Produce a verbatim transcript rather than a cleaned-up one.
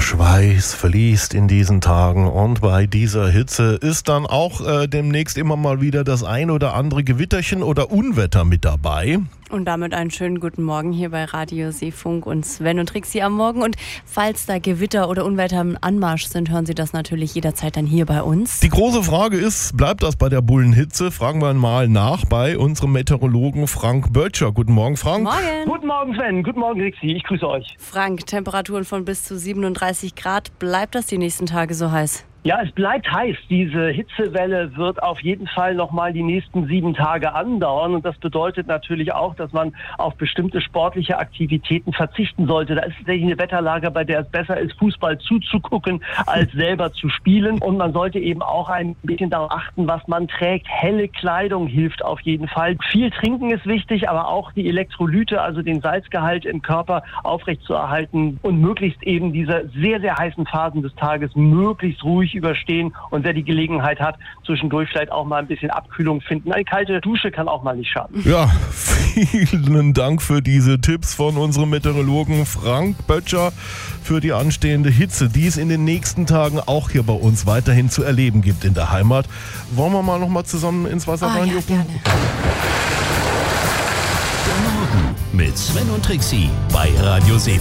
Schweiß fließt in diesen Tagen und bei dieser Hitze ist dann auch äh, demnächst immer mal wieder das ein oder andere Gewitterchen oder Unwetter mit dabei. Und damit einen schönen guten Morgen hier bei Radio Seefunk und Sven und Trixi am Morgen. Und falls da Gewitter oder Unwetter im Anmarsch sind, hören Sie das natürlich jederzeit dann hier bei uns. Die große Frage ist, bleibt das bei der Bullenhitze? Fragen wir mal nach bei unserem Meteorologen Frank Böttcher. Guten Morgen, Frank. Morgen. Guten Morgen, Sven. Guten Morgen, Trixi. Ich grüße euch. Frank, Temperaturen von bis zu siebenunddreißig Grad. Bleibt das die nächsten Tage so heiß? Ja, es bleibt heiß. Diese Hitzewelle wird auf jeden Fall noch mal die nächsten sieben Tage andauern. Und das bedeutet natürlich auch, dass man auf bestimmte sportliche Aktivitäten verzichten sollte. Da ist tatsächlich eine Wetterlage, bei der es besser ist, Fußball zuzugucken, als selber zu spielen. Und man sollte eben auch ein bisschen darauf achten, was man trägt. Helle Kleidung hilft auf jeden Fall. Viel trinken ist wichtig, aber auch die Elektrolyte, also den Salzgehalt im Körper aufrechtzuerhalten und möglichst eben diese sehr, sehr heißen Phasen des Tages möglichst ruhig überstehen, und wer die Gelegenheit hat, zwischendurch vielleicht auch mal ein bisschen Abkühlung finden. Eine kalte Dusche kann auch mal nicht schaden. Ja, vielen Dank für diese Tipps von unserem Meteorologen Frank Böttcher für die anstehende Hitze, die es in den nächsten Tagen auch hier bei uns weiterhin zu erleben gibt in der Heimat. Wollen wir mal noch mal zusammen ins Wasser Ah, reinjucken? ja, gerne. Der Morgen mit Sven und Trixi bei Radio Seefunk.